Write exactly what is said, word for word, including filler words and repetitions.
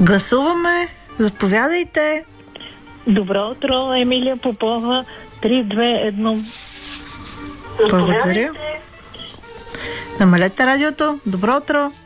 Гласуваме. Заповядайте. Добро утро, Емилия Попова. три, две, едно. Благодаря. Намалете радиото. Добро утро.